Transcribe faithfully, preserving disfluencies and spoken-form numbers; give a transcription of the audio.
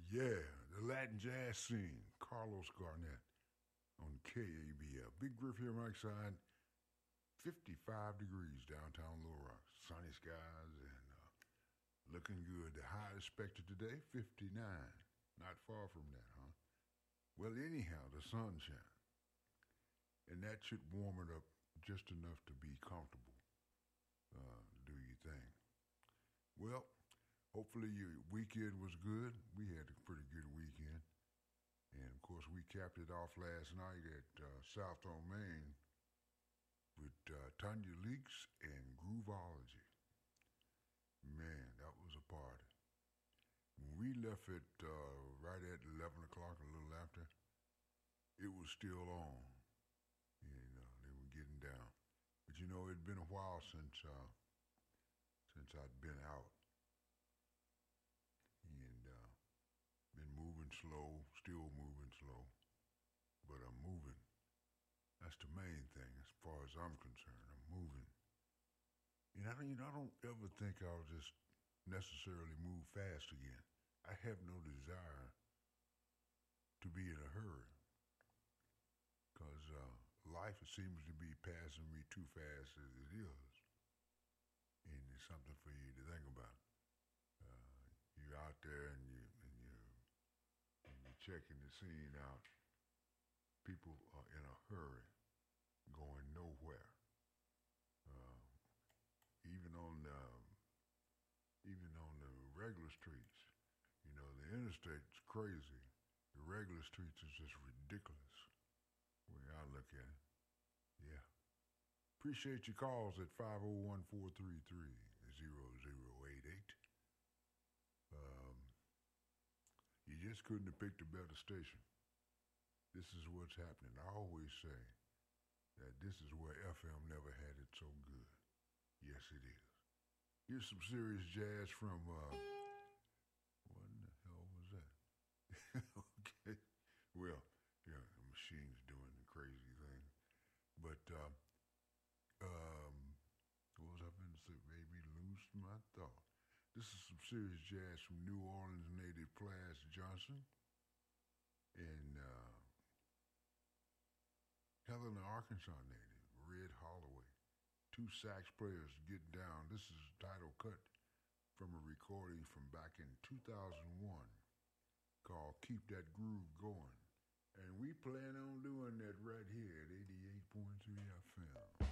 Yeah, the Latin jazz scene, Carlos Garnett on K A B L. Big Griff here, Mike Side. fifty-five degrees downtown Little Rock. Sunny skies and uh, looking good. The high expected today, fifty-nine. Not far from that, huh? Well, anyhow, the sunshine. And that should warm it up just enough to be comfortable. Uh, do your thing. Well, hopefully your weekend was good. We had a pretty good weekend. And, of course, we capped it off last night at uh, South on Main with uh, Tanya Leaks and Grooveology. Man, that was a party. When we left it uh, right at eleven o'clock, a little after, it was still on. You know, they were getting down. But, you know, it'd been a while since, uh, since I'd been out. And uh, been moving slow, still moving slow. But I'm moving. That's the main thing as far as I'm concerned. I'm moving. And I don't, you know, I don't ever think I'll just necessarily move fast again. I have no desire to be in a hurry. Because uh, life seems to be passing me too fast as it is. And it's something for you to think about. Uh, you're out there and, you, and, you, and you're checking the scene out. People are in a hurry, going nowhere. Uh, even on the, even on the regular streets, you know, the interstate's crazy. The regular streets is just ridiculous. The way I look at it, yeah. Appreciate your calls at five oh one, four three three, zero zero eight eight. Um, you just couldn't have picked a better station. This is what's happening. I always say that this is where F M never had it so good. Yes, it is. Here's some serious jazz from, uh, what in the hell was that? Okay. Well, yeah, the machine's doing the crazy thing. But, uh, um, what was I going to say? Maybe lose my thought. This is some serious jazz from New Orleans native Plas Johnson. And, uh, Helena, Arkansas native, Red Holloway. Two sax players getting down. This is a title cut from a recording from back in two thousand one called Keep That Groove Going. And we plan on doing that right here at eighty-eight point three F M.